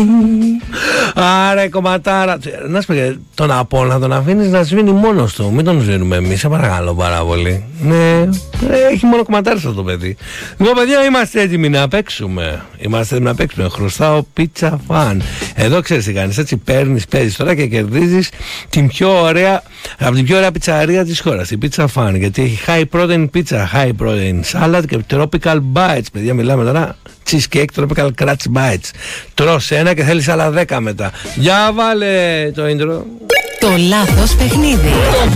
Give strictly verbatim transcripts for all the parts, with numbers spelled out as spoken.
Άρα κομματάρα. Να σου πει, τον Απόλλωνα να τον αφήνεις να σβήνει μόνος του. Μην τον σβήνουμε εμείς, σε παρακαλώ πάρα πολύ. Ναι, έχει μόνο κομματάρες αυτό το παιδί. Λοιπόν, παιδιά, είμαστε έτοιμοι να παίξουμε. Είμαστε έτοιμοι να παίξουμε. Χρωστάω πίτσα φαν. Εδώ ξέρεις τι κάνεις. Έτσι παίρνεις, παίζεις τώρα και κερδίζεις την πιο ωραία, από την πιο ωραία πιτσαρία της χώρας. Την πίτσα φαν. Γιατί έχει high protein pizza, high protein salad και tropical bites. Παιδιά, μιλάμε τώρα. Cheesecake tropical crunch bites. Τρως ένα και θέλεις άλλα δέκα μετά. Για βάλε το intro. Το λάθος παιχνίδι.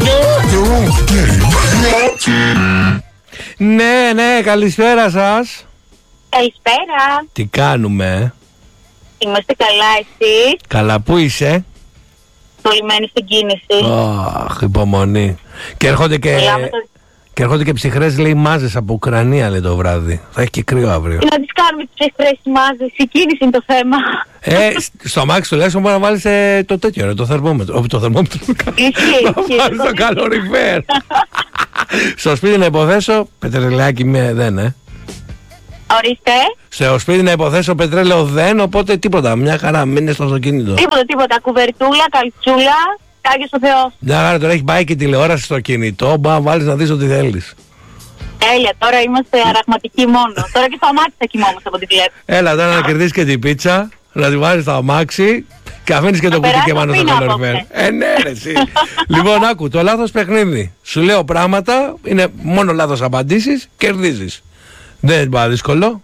Ναι, ναι, καλησπέρα σας. Καλησπέρα. Τι κάνουμε? Είμαστε καλά, εσύ? Καλά, πού είσαι? Κολλημένη στην κίνηση. Αχ, υπομονή. Και έρχονται και... Το... Και έρχονται και ψυχρές, λέει, μάζες από Ουκρανία, λέει, το βράδυ. Θα έχει και κρύο αύριο. Τι να τις κάνουμε τις ψυχρές μάζες, η κίνηση είναι το θέμα. Ε, στο αμάξι τουλάχιστον μπορεί να βάλεις ε, το τέτοιο, ρε, το θερμόμετρο. Όχι, το θερμόμετρο. Ισχύει. Να βάλεις το καλοριφέρ. Στο σπίτι να υποθέσω, πετρελαιάκι με δεν, ε. Ορίστε. Στο σπίτι να υποθέσω πετρέλαιο δεν, οπότε τίποτα. Μια χαρά, μην είναι στο αυτοκίνητο. Τίποτα, τίποτα. Κουβερτούλα, καλτσούλα. Κάγιο στο Θεό. Μια χαρά, τώρα έχει πάει και τηλεόραση στο κινητό. Μπα, βάλεις να δεις ό,τι θέλεις. Τέλεια, τώρα είμαστε αραγματικοί μόνο. Τώρα και στο αμάξι θα κοιμόμαστε από την βλέπω. Έλα τώρα να κερδίσεις και την πίτσα, να τη βάλεις στο αμάξι και αφήνεις και το κουτί και πάνω στο καλοριφέρ. Ε, ναι, ρε, εσύ. Λοιπόν, άκου, το λάθος παιχνίδι. Σου λέω πράγματα, είναι μόνο λάθος απαντήσεις, κερδίζεις. Δεν είναι πάρα δύσκολο.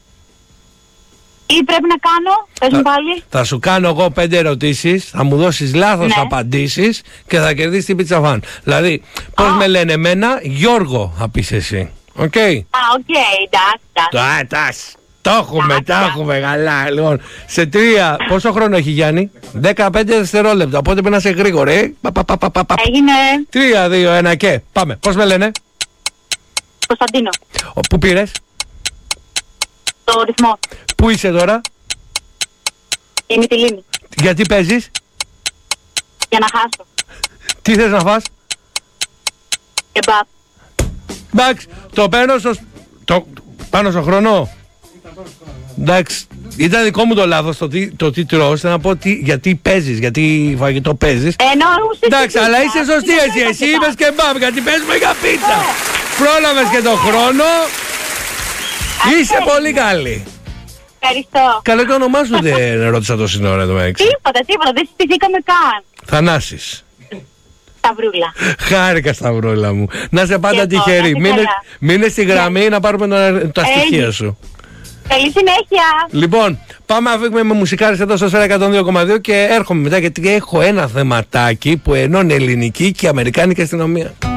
Ή πρέπει να κάνω, πες μου πάλι. Θα σου κάνω εγώ πέντε ερωτήσεις, θα μου δώσεις λάθος ναι. απαντήσεις και θα κερδίσεις την πίτσα φαν. Δηλαδή, πώς oh. με λένε εμένα, Γιώργο θα πεις εσύ. Οκ. Okay. Α, οκ, εντάξει, εντάξει. Το έχουμε, το έχουμε, καλά. Λοιπόν, σε τρία, πόσο χρόνο έχει Γιάννη? δεκαπέντε δευτερόλεπτα, οπότε πρέπει να είσαι γρήγορη. Ε? Έγινε. Τρία, δύο, ένα και πάμε. Πώς με λένε? Κωνσταντίνο. Πού πήρες? Το ρυθμό. Πού είσαι τώρα? Είμαι τη Λίμνη. Γιατί παίζεις? Για να χάσω. Τι θες να φας? Κεμπάπ. Εντάξει, το παίρνω στο... Το... Πάνω στο χρόνο. Εντάξει, ήταν δικό μου το λάθος το τι, το τι τρως, να πω τι, γιατί παίζεις, γιατί φαγητό παίζεις. Εννοούσε. Εντάξει, αλλά είσαι σωστή εσύ, εσύ είπες και μπαμ, γιατί παίζουμε για πίτσα. Πρόλαβες και το χρόνο. Είσαι πολύ καλή. Ευχαριστώ. Καλό, και όνομά σου δεν ρώτησα το σύνορα εδώ έξω. Τίποτα, τίποτα, δεν συστηθήκαμε καν. Θανάσης. Σταυρούλα. Χάρηκα, Σταυρούλα μου. Να σε πάντα τυχερή. Μείνε στη γραμμή yeah. να πάρουμε τα, τα στοιχεία σου. Καλή συνέχεια. Λοιπόν, πάμε να φύγουμε με μουσικάρες εδώ στο Σφαίρα εκατόν δύο κόμμα δύο και έρχομαι μετά γιατί έχω ένα θεματάκι που ενώνει ελληνική και αμερικάνικη αστυνομία.